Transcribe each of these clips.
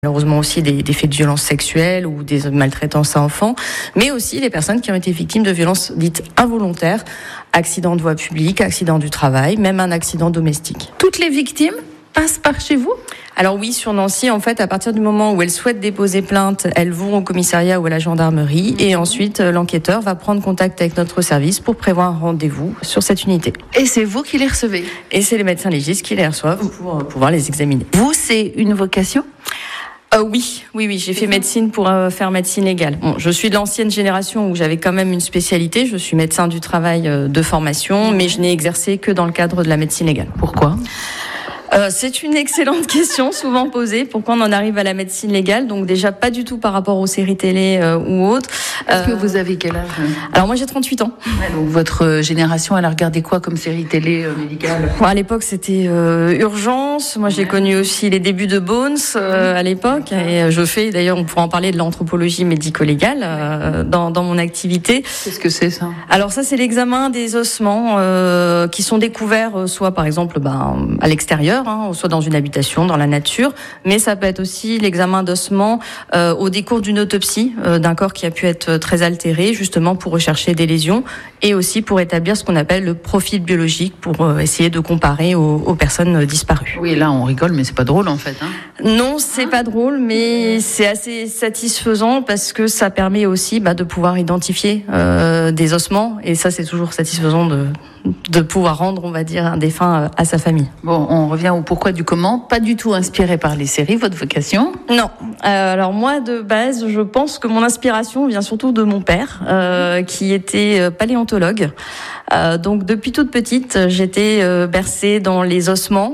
Malheureusement aussi des faits de violences sexuelles ou des maltraitances à enfants, mais aussi les personnes qui ont été victimes de violences dites involontaires, accidents de voie publique, accidents du travail, même un accident domestique. Toutes les victimes passent par chez vous ? Alors oui, sur Nancy, en fait, à partir du moment où elles souhaitent déposer plainte, elles vont au commissariat ou à la gendarmerie et ensuite l'enquêteur va prendre contact avec notre service pour prévoir un rendez-vous sur cette unité. Et c'est vous qui les recevez ? Et c'est les médecins légistes qui les reçoivent pour pouvoir les examiner. Vous, c'est une vocation ? Oui, j'ai fait médecine pour faire médecine légale. Bon, je suis de l'ancienne génération où j'avais quand même une spécialité. Je suis médecin du travail de formation, mais je n'ai exercé que dans le cadre de la médecine légale. Pourquoi ? C'est une excellente question, souvent posée. Pourquoi on en arrive à la médecine légale ? Donc déjà, pas du tout par rapport aux séries télé ou autres. Est-ce que vous avez quel âge ? Alors moi, j'ai 38 ans. Ouais, donc votre génération, elle a regardé quoi comme série télé médicale ? À l'époque, c'était Urgence. Moi, j'ai connu aussi les débuts de Bones à l'époque. Et je fais, d'ailleurs, on pourra en parler de l'anthropologie médico-légale dans mon activité. Qu'est-ce que c'est ça ? Alors ça, c'est l'examen des ossements qui sont découverts soit, par exemple, à l'extérieur, soit dans une habitation, dans la nature, mais ça peut être aussi l'examen d'ossements au décours d'une autopsie d'un corps qui a pu être très altéré, justement pour rechercher des lésions et aussi pour établir ce qu'on appelle le profil biologique pour essayer de comparer aux personnes disparues. Oui, là on rigole, mais c'est pas drôle en fait. Non, c'est pas drôle, mais c'est assez satisfaisant parce que ça permet aussi de pouvoir identifier des ossements et ça c'est toujours satisfaisant de pouvoir rendre, on va dire, un défunt à sa famille. Bon, on revient au pourquoi du comment. Pas du tout inspiré par les séries, votre vocation ? Non. Alors moi, de base, je pense que mon inspiration vient surtout de mon père, qui était paléontologue. Donc depuis toute petite, j'étais bercée dans les ossements,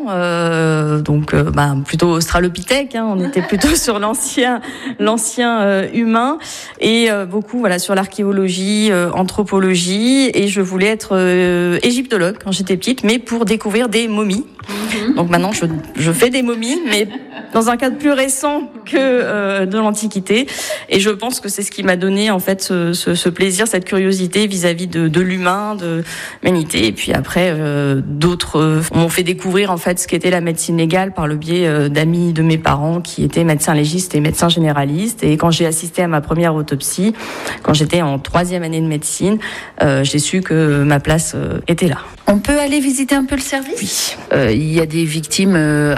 plutôt australopithèque. On était plutôt sur l'ancien humain et beaucoup sur l'archéologie, anthropologie. Et je voulais être égyptologue quand j'étais petite, mais pour découvrir des momies. Donc maintenant, je fais des momies, mais dans un cadre plus récent que de l'Antiquité. Et je pense que c'est ce qui m'a donné en fait ce plaisir, cette curiosité vis-à-vis de l'humain, de l'humanité. Et puis après, d'autres m'ont fait découvrir en fait ce qu'était la médecine légale par le biais d'amis de mes parents qui étaient médecins légistes et médecins généralistes. Et quand j'ai assisté à ma première autopsie, quand j'étais en 3e année de médecine, j'ai su que ma place était là. On peut aller visiter un peu le service ? Oui. Il y a des victimes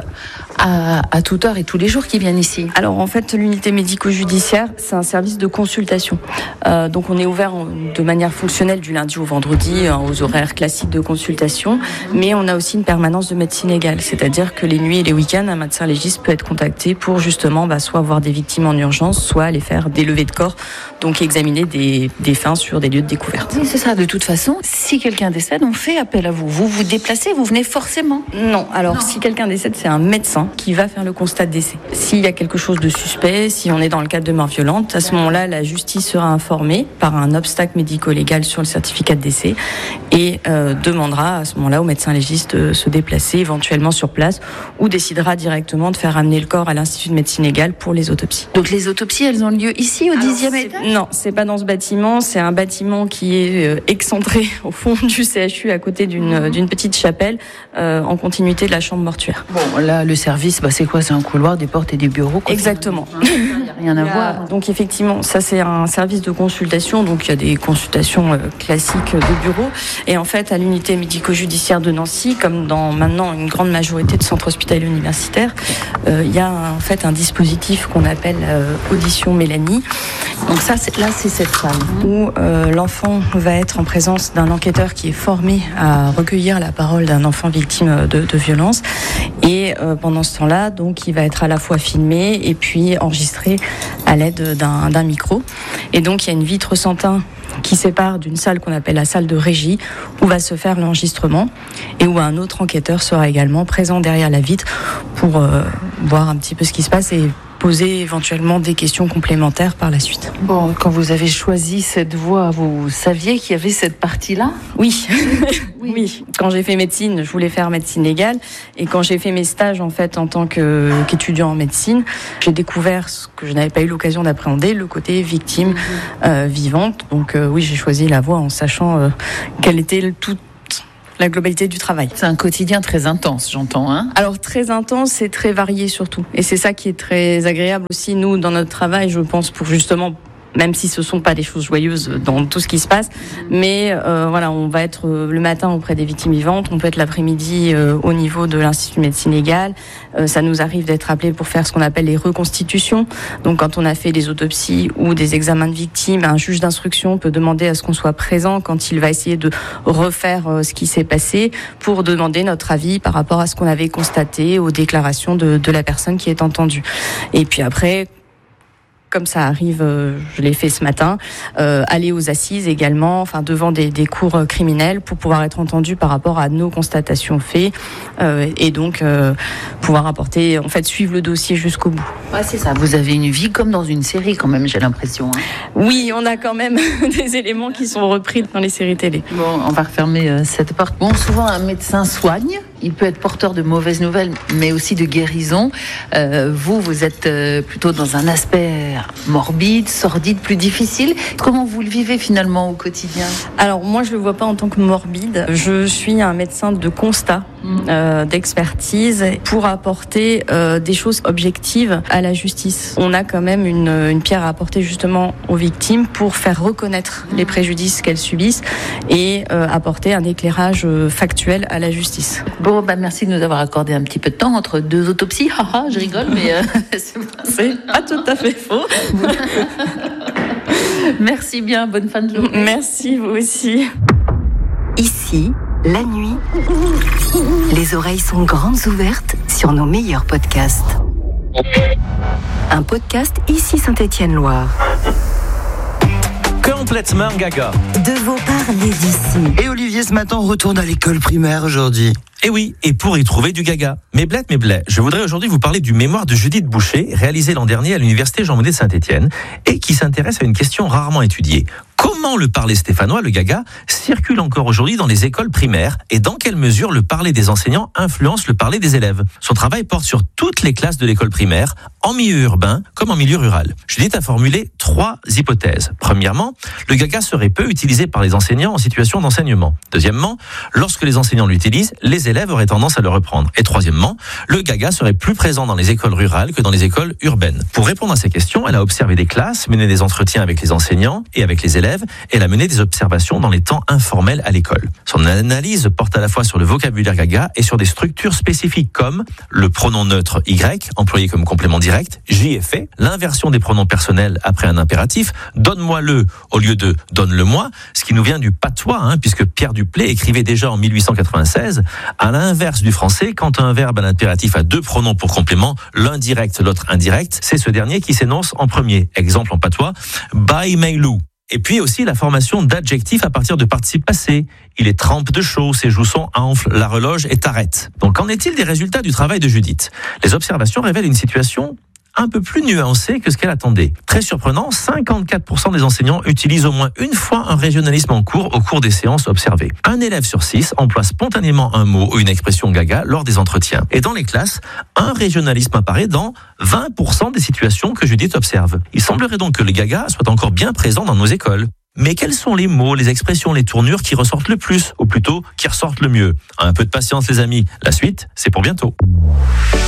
à toute heure et tous les jours qui viennent ici. Alors en fait, l'unité médico-judiciaire, c'est un service de consultation. Donc on est ouvert de manière fonctionnelle du lundi au vendredi aux horaires classiques de consultation, mais on a aussi une permanence de médecine légale, c'est-à-dire que les nuits et les week-ends, un médecin légiste peut être contacté pour justement soit voir des victimes en urgence, soit aller faire des levées de corps, donc examiner des défunts sur des lieux de découverte. Oui, c'est ça. De toute façon, si quelqu'un décède, on fait appel à vous. Vous vous déplacez, vous venez forcément. Non, alors si quelqu'un décède, c'est un médecin qui va faire le constat de décès. S'il y a quelque chose de suspect, si on est dans le cadre de mort violente, à ce moment-là, la justice sera informée par un obstacle médico-légal sur le certificat de décès et demandera à ce moment-là au médecin légiste de se déplacer éventuellement sur place ou décidera directement de faire amener le corps à l'Institut de médecine légale pour les autopsies. Donc les autopsies, elles ont lieu ici, au 10e étage ? Non, c'est pas dans ce bâtiment. C'est un bâtiment qui est excentré au fond du CHU, à côté d'une petite chapelle, en continuité de la chambre mortuaire. Bon, là, le service, c'est quoi ? C'est un couloir, des portes et des bureaux, quoi. Exactement. Il n'y a rien à voir. Donc effectivement, ça c'est un service de consultation. Donc il y a des consultations classiques de bureau. Et en fait, à l'unité médico-judiciaire de Nancy, comme dans maintenant une grande majorité de centres hospitaliers universitaires, il y a en fait un dispositif qu'on appelle audition Mélanie. Donc ça, c'est cette salle où l'enfant va être en présence d'un enquêteur qui est formé à recueillir la parole d'un enfant victime de violence. Et pendant ce temps-là, donc, il va être à la fois filmé et puis enregistré à l'aide d'un micro. Et donc, il y a une vitre sans teint qui sépare d'une salle qu'on appelle la salle de régie, où va se faire l'enregistrement et où un autre enquêteur sera également présent derrière la vitre pour voir un petit peu ce qui se passe et poser éventuellement des questions complémentaires par la suite. Bon, quand vous avez choisi cette voie, vous saviez qu'il y avait cette partie-là ? Oui. Oui. Quand j'ai fait médecine, je voulais faire médecine légale. Et quand j'ai fait mes stages, en fait, en tant qu'étudiant en médecine, j'ai découvert ce que je n'avais pas eu l'occasion d'appréhender, le côté victime vivante. Donc oui, j'ai choisi la voie en sachant quelle était toute la globalité du travail. C'est un quotidien très intense, j'entends. Alors très intense et très varié surtout. Et c'est ça qui est très agréable aussi, nous, dans notre travail, je pense, pour justement... Même si ce sont pas des choses joyeuses dans tout ce qui se passe, mais on va être le matin auprès des victimes vivantes, on peut être l'après-midi au niveau de l'Institut de médecine légale. Ça nous arrive d'être appelés pour faire ce qu'on appelle les reconstitutions. Donc quand on a fait des autopsies ou des examens de victimes, un juge d'instruction peut demander à ce qu'on soit présent quand il va essayer de refaire ce qui s'est passé pour demander notre avis par rapport à ce qu'on avait constaté, aux déclarations de la personne qui est entendue. Et puis après, comme ça arrive, je l'ai fait ce matin, aller aux assises également, devant des cours criminels pour pouvoir être entendu par rapport à nos constatations faits et donc pouvoir apporter, suivre le dossier jusqu'au bout. Ouais, c'est ça. Vous avez une vie comme dans une série quand même, j'ai l'impression. Oui, on a quand même des éléments qui sont repris dans les séries télé. Bon, on va refermer cette porte. Bon, souvent un médecin soigne. Il peut être porteur de mauvaises nouvelles, mais aussi de guérison. Vous êtes plutôt dans un aspect morbide, sordide, plus difficile. Comment vous le vivez finalement au quotidien ? Alors moi, je le vois pas en tant que morbide. Je suis un médecin de constat, d'expertise, pour apporter des choses objectives à la justice. On a quand même une pierre à apporter justement aux victimes pour faire reconnaître les préjudices qu'elles subissent et apporter un éclairage factuel à la justice. Bon, merci de nous avoir accordé un petit peu de temps entre deux autopsies. Je rigole, mais c'est pas tout à fait faux. Merci bien, bonne fin de journée. Merci, vous aussi. Ici, la nuit, les oreilles sont grandes ouvertes sur nos meilleurs podcasts. Un podcast Ici Saint-Étienne-Loire. Complètement gaga. De vos parler d'ici. Et Olivier, ce matin, retourne à l'école primaire aujourd'hui. Et oui, et pour y trouver du gaga. Mais bled, je voudrais aujourd'hui vous parler du mémoire de Judith Boucher, réalisé l'an dernier à l'université Jean Monnet de Saint-Étienne, et qui s'intéresse à une question rarement étudiée. Comment le parler stéphanois, le gaga, circule encore aujourd'hui dans les écoles primaires et dans quelle mesure le parler des enseignants influence le parler des élèves? Son travail porte sur toutes les classes de l'école primaire, en milieu urbain comme en milieu rural. Judith a formulé 3 hypothèses. Premièrement, le gaga serait peu utilisé par les enseignants en situation d'enseignement. Deuxièmement, lorsque les enseignants l'utilisent, les élèves auraient tendance à le reprendre. Et troisièmement, le gaga serait plus présent dans les écoles rurales que dans les écoles urbaines. Pour répondre à ces questions, elle a observé des classes, mené des entretiens avec les enseignants et avec les élèves, et elle a mené des observations dans les temps informels à l'école. Son analyse porte à la fois sur le vocabulaire gaga et sur des structures spécifiques comme le pronom neutre Y, employé comme complément direct, j'y ai fait, l'inversion des pronoms personnels après un impératif, donne-moi-le au lieu de donne-le-moi, ce qui nous vient du patois, puisque Pierre Duplay écrivait déjà en 1896, à l'inverse du français, quand un verbe à l'impératif a 2 pronoms pour complément, l'un direct, l'autre indirect, c'est ce dernier qui s'énonce en premier. Exemple en patois, by Mailou. Et puis aussi la formation d'adjectifs à partir de participes passés. Il est trempe de chaud, ses joues sont enflent, la reloge est arrête. Donc qu'en est-il des résultats du travail de Judith ? Les observations révèlent une situation un peu plus nuancée que ce qu'elle attendait. Très surprenant, 54% des enseignants utilisent au moins une fois un régionalisme en cours au cours des séances observées. Un élève sur 6 emploie spontanément un mot ou une expression gaga lors des entretiens. Et dans les classes, un régionalisme apparaît dans 20% des situations que Judith observe. Il semblerait donc que le gaga soit encore bien présent dans nos écoles. Mais quels sont les mots, les expressions, les tournures qui ressortent le plus, ou plutôt qui ressortent le mieux ? Un peu de patience les amis, la suite, c'est pour bientôt.